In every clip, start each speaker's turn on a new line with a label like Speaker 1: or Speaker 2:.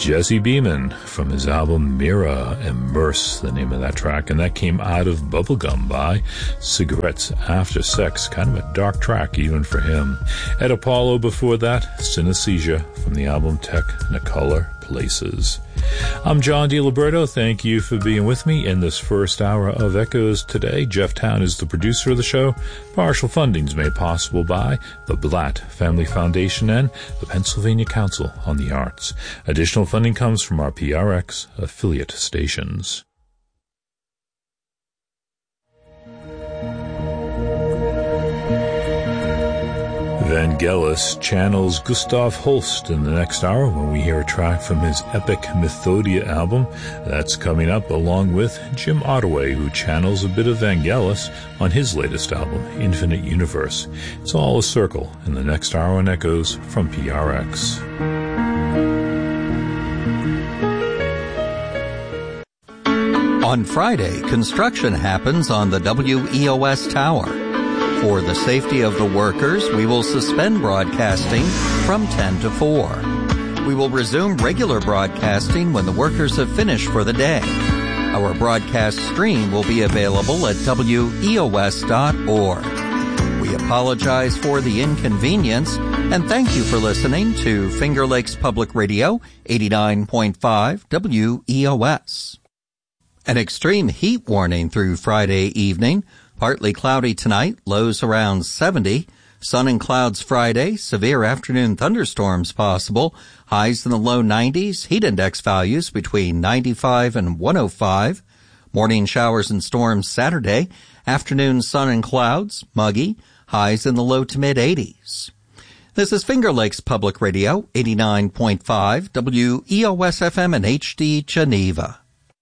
Speaker 1: Jesse Beeman from his album Mira, Immerse, the name of that track, and that came out of Bubblegum by Cigarettes After Sex, kind of a dark track even for him. Ed Apollo before that, Synesthesia from the album Technicolor Places. I'm John DiLiberto. Thank you for being with me in this first hour of Echoes today. Jeff Town is the producer of the show. Partial funding is made possible by the Blatt Family Foundation and the Pennsylvania Council on the Arts. Additional funding comes from our PRX affiliate stations. Vangelis channels Gustav Holst in the next hour when we hear a track from his epic Mythodia album. That's coming up along with Jim Ottaway, who channels a bit of Vangelis on his latest album, Infinite Universe. It's all a circle in the next hour on Echoes from PRX.
Speaker 2: On Friday, construction happens on the WEOS tower. For the safety of the workers, we will suspend broadcasting from 10 to 4. We will resume regular broadcasting when the workers have finished for the day. Our broadcast stream will be available at weos.org. We apologize for the inconvenience and thank you for listening to Finger Lakes Public Radio 89.5 WEOS. An extreme heat warning through Friday evening. Partly cloudy tonight, lows around 70. Sun and clouds Friday, severe afternoon thunderstorms possible. Highs in the low 90s, heat index values between 95 and 105. Morning showers and storms Saturday. Afternoon sun and clouds, muggy. Highs in the low to mid 80s. This is Finger Lakes Public Radio, 89.5 WEOS FM and HD Geneva.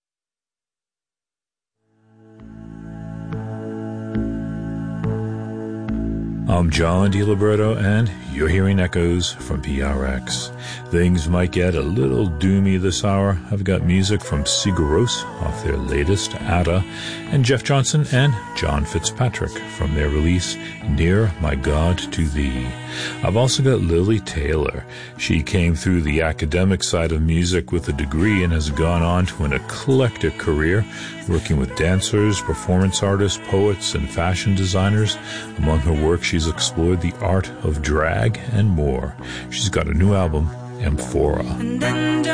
Speaker 1: I'm John DiLiberto, and you're hearing Echoes from PRX. Things might get a little doomy this hour. I've got music from Sigur Rós off their latest, Ada, and Jeff Johnson and John Fitzpatrick from their release, Near My God to Thee. I've also got Lily Taylor. She came through the academic side of music with a degree and has gone on to an eclectic career, working with dancers, performance artists, poets, and fashion designers. Among her work, she's explored the art of drag and more. She's got a new album, Amphora.